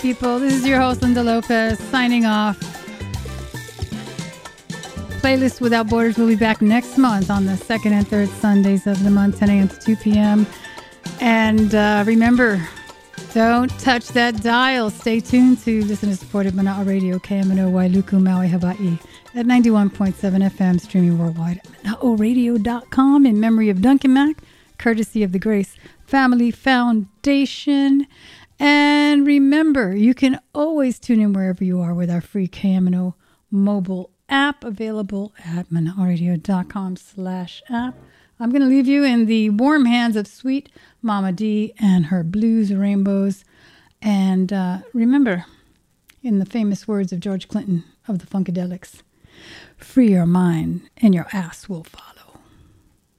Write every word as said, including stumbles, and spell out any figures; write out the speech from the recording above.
people. This is your host, Linda Lopez, signing off. Playlist Without Borders will be back next month on the second and third Sundays of the month, ten a.m. to two p.m. And uh, remember, don't touch that dial. Stay tuned to listener-supported Mana'a Radio, K M N O Wailuku, Maui, Hawaii, at ninety-one point seven F M, streaming worldwide at mana'o radio dot com in memory of Duncan Mack, courtesy of the Grace Family Foundation. And remember, you can always tune in wherever you are with our free K M N O mobile app, available at mana'o radio dot com slash app. I'm going to leave you in the warm hands of sweet Mama D and her blues rainbows. And uh, remember, in the famous words of George Clinton of the Funkadelics, free your mind and your ass will follow.